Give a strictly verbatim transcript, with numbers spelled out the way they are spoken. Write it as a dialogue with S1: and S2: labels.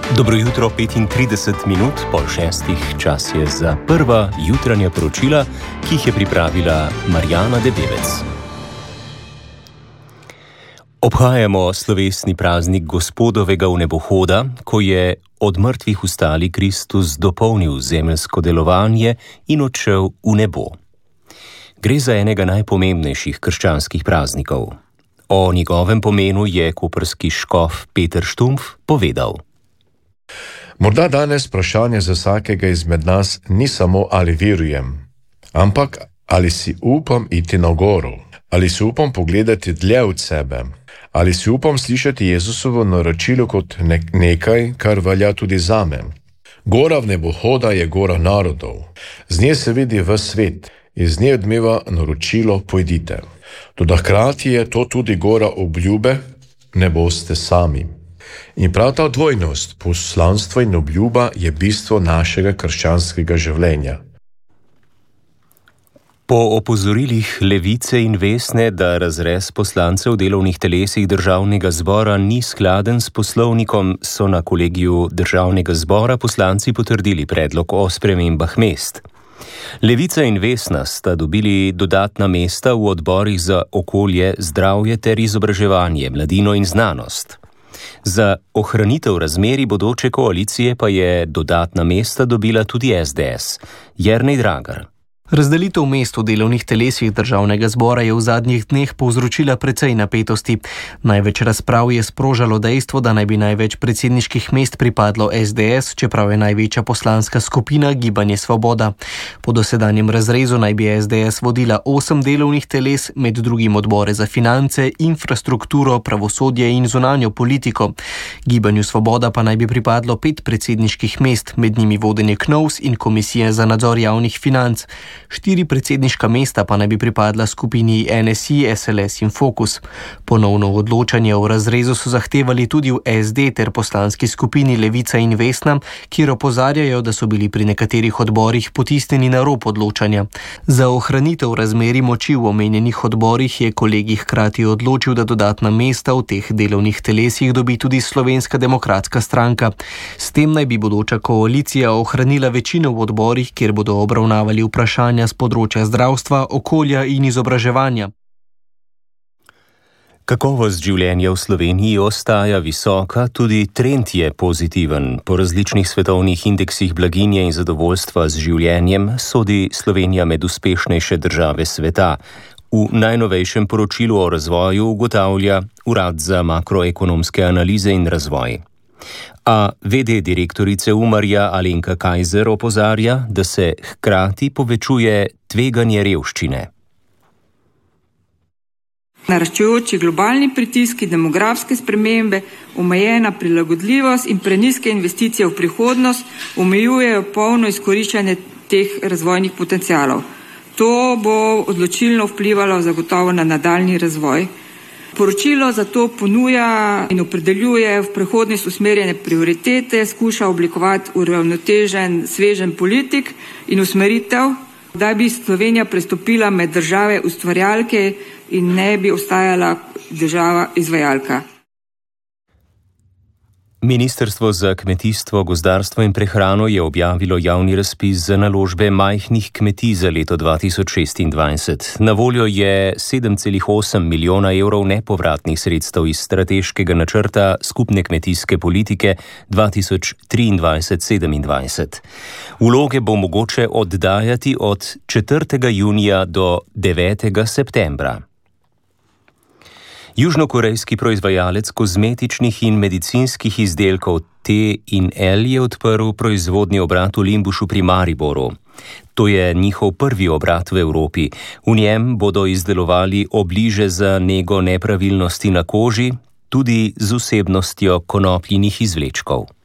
S1: Dobro jutro, petintrideset minut, pol šestih, čas je za prva jutranja poročila, ki jih je pripravila Marjana Debevec. Obhajamo slovesni praznik Gospodovega vnebohoda, ko je od mrtvih vstali Kristus dopolnil zemeljsko delovanje in odšel v nebo. Gre za enega najpomembnejših krščanskih praznikov. O njegovem pomenu je koprski škof Peter Štumpf povedal.
S2: Morda danes vprašanje za vsakega izmed nas ni samo ali verujem, ampak ali si upam iti na goro, ali si upam pogledati dlje od sebe, ali si upam slišati Jezusovo naročilo kot ne- nekaj, kar velja tudi zame. Gora vnebohoda je gora narodov, z nje se vidi ves svet, iz nje odmeva naročilo pojdite. Toda hkrati je to tudi gora obljube, ne boste sami. In prav ta dvojnost, poslanstvo in obljuba, je bistvo našega krščanskega življenja.
S1: Po opozorilih Levice in Vesne, da razrez poslancev v delovnih telesih državnega zbora ni skladen s poslovnikom, so na kolegiju državnega zbora poslanci potrdili predlog o spremembah mest. Levica in Vesna sta dobili dodatna mesta v odborih za okolje, zdravje ter izobraževanje, mladino in znanost. Za ohranitev razmerij bodoče koalicije pa je dodatna mesta dobila tudi S D S. Jernej Dragar.
S3: Razdelitev mest v delovnih telesih državnega zbora je v zadnjih dneh povzročila precej napetosti. Največ razprav je sprožalo dejstvo, da naj bi največ predsedniških mest pripadlo S D S, čeprav je največja poslanska skupina Gibanje Svoboda. Po dosedanjem razrezu naj bi S D S vodila osem delovnih teles, med drugim odbore za finance, infrastrukturo, pravosodje in zunanjo politiko. Gibanju Svoboda pa naj bi pripadlo pet predsedniških mest, med njimi vodenje K N O V S in Komisije za nadzor javnih financ. Štiri predsedniška mesta pa naj bi pripadla skupini N S I, S L S in Fokus. Ponovno odločanje o razrezu so zahtevali tudi v S D ter poslanski skupini Levica in Vesna, kjer opozarjajo, da so bili pri nekaterih odborih potisnjeni na rob odločanja. Za ohranitev razmerij moči v omenjenih odborih je kolegij hkrati odločil, da dodatna mesta v teh delovnih telesih dobi tudi Slovenska demokratska stranka. S tem naj bi bodoča koalicija ohranila večino v odborih, kjer bodo obravnavali vprašanje z področja zdravstva, okolja in izobraževanja.
S1: Kakovost življenja v Sloveniji ostaja visoka, tudi trend je pozitiven. Po različnih svetovnih indeksih blaginje in zadovoljstva z življenjem sodi Slovenija med uspešnejše države sveta. V najnovejšem poročilu o razvoju ugotavlja Urad za makroekonomske analize in razvoj. A V D direktorice Umarja Alenka Kajzer opozarja, da se hkrati povečuje tveganje revščine.
S4: Naraščajoči globalni pritiski, demografske spremembe, omejena prilagodljivost in prenizke investicije v prihodnost omejujejo polno izkoriščanje teh razvojnih potencialov. To bo odločilno vplivalo zagotovo na nadaljnji razvoj. Poročilo zato ponuja in opredeljuje v prihodnost usmerjene prioritete, skuša oblikovati uravnotežen, svežen politik in usmeritev, da bi Slovenija prestopila med države ustvarjalke in ne bi ostajala država izvajalka.
S1: Ministrstvo za kmetijstvo, gozdarstvo in prehrano je objavilo javni razpis za naložbe majhnih kmetij za leto dva tisoč šestindvajset. Na voljo je sedem celih osem milijona evrov nepovratnih sredstev iz strateškega načrta skupne kmetijske politike dva tisoč triindvajset sedemindvajset. Vloge bo mogoče oddajati od četrtega junija do devetega septembra. Južnokorejski proizvajalec kozmetičnih in medicinskih izdelkov T in L je odprl proizvodni obrat v Limbušu pri Mariboru. To je njihov prvi obrat v Evropi. V njem bodo izdelovali obliže za nego nepravilnosti na koži, tudi z vsebnostjo konopljinih izvlečkov.